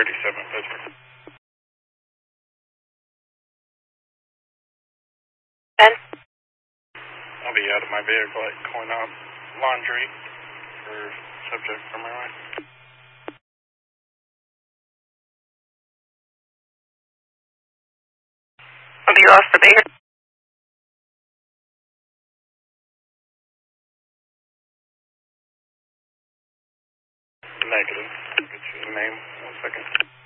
37, Pittsburgh. Ben? I'll be out of my vehicle at Coin-Op Laundry for subject for my wife. Will you also be here? Negative. I'll get you the name. 1 second.